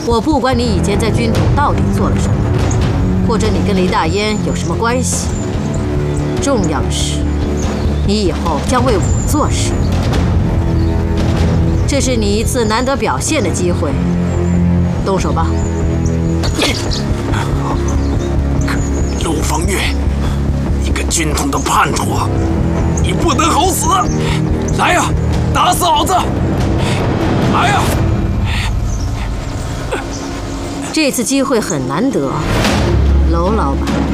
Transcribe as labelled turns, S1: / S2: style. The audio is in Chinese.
S1: 我不管你以前在军统到底做了什么，或者你跟雷大烟有什么关系，重要的是，你以后将为我做事。这是你一次难得表现的机会，动手吧。
S2: 陆方月，一个军统的叛徒，你不能好死！来呀，打死老子！来呀！
S1: 这次机会很难得，娄老板。